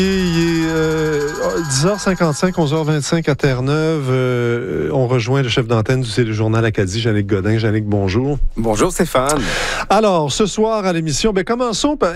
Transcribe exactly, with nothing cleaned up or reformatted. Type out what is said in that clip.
Il est euh, dix heures cinquante-cinq, onze heures vingt-cinq à Terre-Neuve. Euh, on rejoint le chef d'antenne du Téléjournal Acadie, Yannick Godin. Yannick, bonjour. Bonjour Stéphane. Alors, ce soir à l'émission, ben, commençons par...